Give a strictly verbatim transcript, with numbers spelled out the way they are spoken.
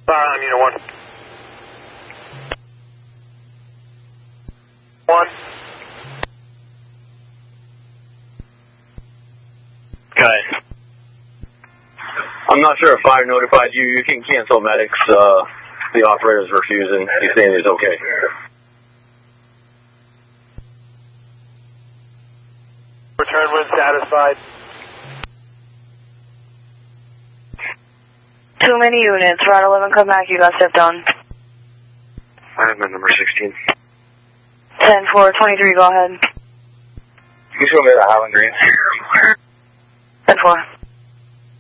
I'm unit one. One. Okay. I'm not sure if fire notified you. You can cancel medics. Uh, the operator's refusing. He's saying he's okay. Return when satisfied. Too many units. Route eleven, come back. You got stepped on. I'm at number sixteen. ten four twenty-three, go ahead. You show me the Highland Green. ten four.